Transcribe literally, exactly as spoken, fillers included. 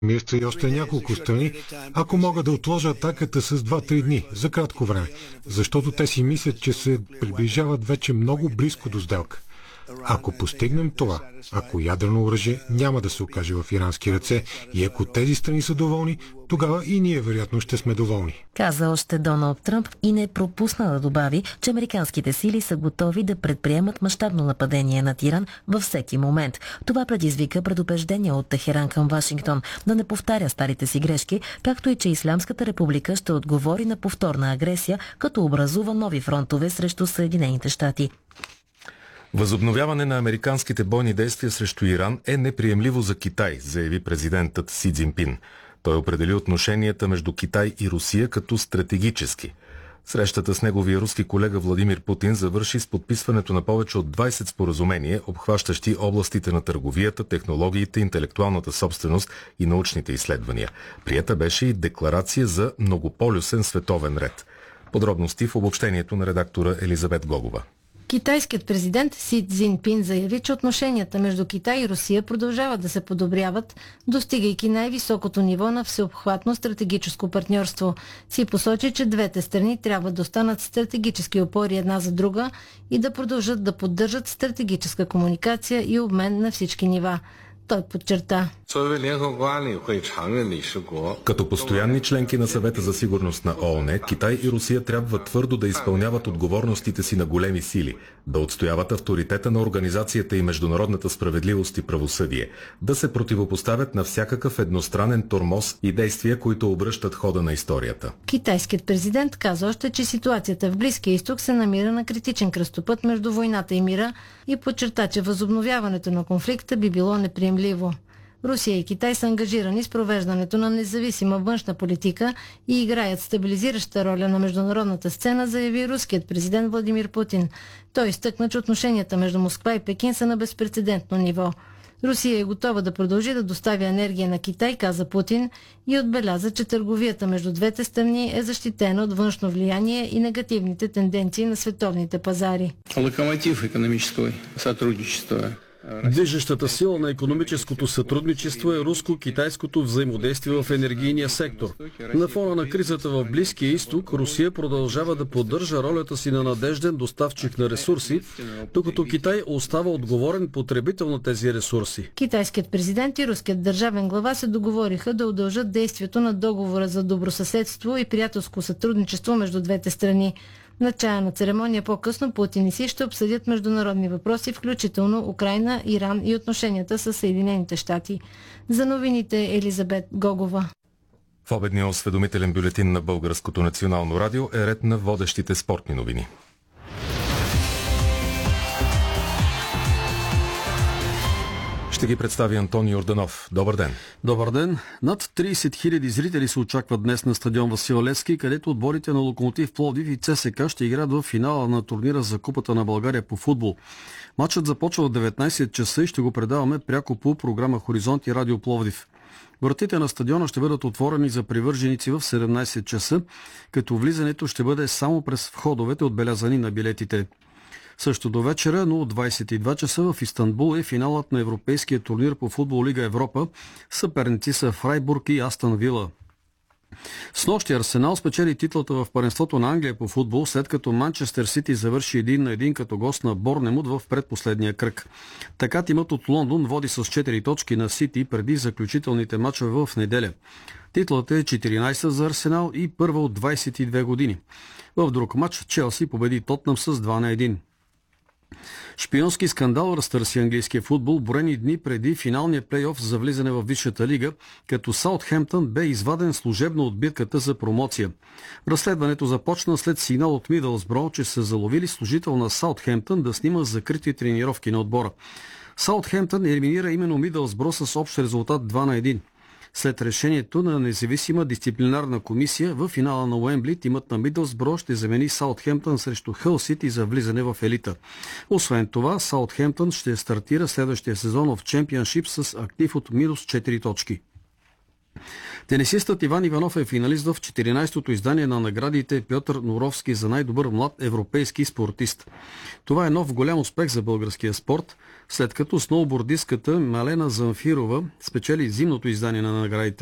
Мирства и още няколко страни, ако могат да отложа атаката с два-три дни, за кратко време, защото те си мислят, че се приближават вече много близко до сделка. Ако постигнем това, ако ядрено оръжие няма да се окаже в ирански ръце и ако тези страни са доволни, тогава и ние вероятно ще сме доволни. Каза още Доналд Тръмп и не пропусна да добави, че американските сили са готови да предприемат мащабно нападение над Иран във всеки момент. Това предизвика предупреждение от Техеран към Вашингтон да не повтаря старите си грешки, както и че Ислямската република ще отговори на повторна агресия, като образува нови фронтове срещу Съединените щати. Възобновяване на американските бойни действия срещу Иран е неприемливо за Китай, заяви президентът Си Цзинпин. Той определи отношенията между Китай и Русия като стратегически. Срещата с неговия руски колега Владимир Путин завърши с подписването на повече от двайсет споразумения, обхващащи областите на търговията, технологиите, интелектуалната собственост и научните изследвания. Приета беше и декларация за многополюсен световен ред. Подробности в обобщението на редактора Елизабет Гогова. Китайският президент Си Цзинпин заяви, че отношенията между Китай и Русия продължават да се подобряват, достигайки най-високото ниво на всеобхватно стратегическо партньорство. Си посочи, че двете страни трябва да останат стратегически опори една за друга и да продължат да поддържат стратегическа комуникация и обмен на всички нива. Той подчерта: като постоянни членки на Съвета за сигурност на ООН, Китай и Русия трябва твърдо да изпълняват отговорностите си на големи сили, да отстояват авторитета на организацията и международната справедливост и правосъдие, да се противопоставят на всякакъв едностранен тормоз и действия, които обръщат хода на историята. Китайският президент каза още, че ситуацията в Близкия изток се намира на критичен кръстопът между войната и мира и подчерта, че възобновяването на конфликта би било неприемливо. Русия и Китай са ангажирани с провеждането на независима външна политика и играят стабилизираща роля на международната сцена, заяви руският президент Владимир Путин. Той изтъкна, че отношенията между Москва и Пекин са на безпрецедентно ниво. Русия е готова да продължи да доставя енергия на Китай, каза Путин, и отбеляза, че търговията между двете страни е защитена от външно влияние и негативните тенденции на световните пазари. Локомотив икономического сътрудничества. Движещата сила на икономическото сътрудничество е руско-китайското взаимодействие в енергийния сектор. На фона на кризата в Близкия изток, Русия продължава да поддържа ролята си на надежден доставчик на ресурси, докато Китай остава отговорен потребител на тези ресурси. Китайският президент и руският държавен глава се договориха да удължат действието на договора за добросъседство и приятелско сътрудничество между двете страни. В начало на церемония по-късно Путин и Си ще обсъдят международни въпроси, включително Украйна, Иран и отношенията с Съединените щати. За новините Елизабет Гогова. В обедния осведомителен бюлетин на Българското национално радио е ред на водещите спортни новини. Ще ги представи Антони Йорданов. Добър ден. Добър ден. Над трийсет хиляди зрители се очакват днес на стадион Васил Левски, където отборите на Локомотив Пловдив и ЦСКА ще играят в финала на турнира за Купата на България по футбол. Матчът започва в деветнайсет часа и ще го предаваме пряко по програма Хоризонт и Радио Пловдив. Вратите на стадиона ще бъдат отворени за привърженици в седемнайсет часа, като влизането ще бъде само през входовете, отбелязани на билетите. Също до вечера, но от двайсет и два часа в Истанбул е финалът на европейския турнир по футбол Лига Европа. Съперници са Фрайбург и Астън Вила. Снощи Арсенал спечели титлата в първенството на Англия по футбол, след като Манчестър Сити завърши един на един като гост на Борнемут в предпоследния кръг. Така тимът от Лондон води с четири точки на Сити преди заключителните мачове в неделя. Титлата е четиринайсета за Арсенал и първа от двайсет и две години. В друг матч Челси победи Тотнъм с два на един. Шпионски скандал разтърси английския футбол броени дни преди финалния плейоф за влизане в Висшата лига, като Саутхемптън бе изваден служебно от битката за промоция. Разследването започна след сигнал от Мидълсбро, че са заловили служител на Саутхемптън да снима закрити тренировки на отбора. Саутхемптън елиминира именно Мидълсбро с общ резултат два на един. След решението на независима дисциплинарна комисия, в финала на Уембли тимът на Мидълсбро ще замени Саутхемптън срещу Хъл Сити за влизане в елита. Освен това, Саутхемптън ще стартира следващия сезон в Чемпионшип с актив от минус четири точки. Тенисистът Иван Иванов е финалист в четиринайсетото издание на наградите Пьотър Норовски за най-добър млад европейски спортист. Това е нов голям успех за българския спорт, след като сноубордистката Малена Замфирова спечели зимното издание на наградите